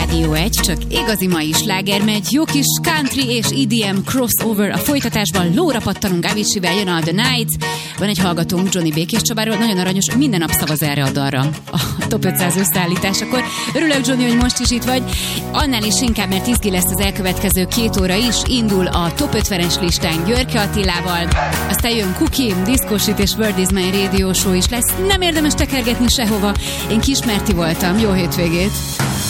Rádió 1, csak igazi mai sláger megy. Jó kis country és EDM crossover a folytatásban. Lóra pattanunk, Aviciivel jön a The Nights. Van egy hallgatónk, Johnny Békés Csabáról, nagyon aranyos, minden nap szavaz erre a dalra a Top 500 összeállításakor. Örülök, Johnny, hogy most is itt vagy. Annál is inkább, mert izgi lesz az elkövetkező 2 óra is. Indul a Top 50-es listán Györke Attilával, aztán jön Cookie, Disco Shit és Word is My Radio Show is lesz. Nem érdemes tekergetni sehova. Én Kismerti voltam. Jó hétvégét!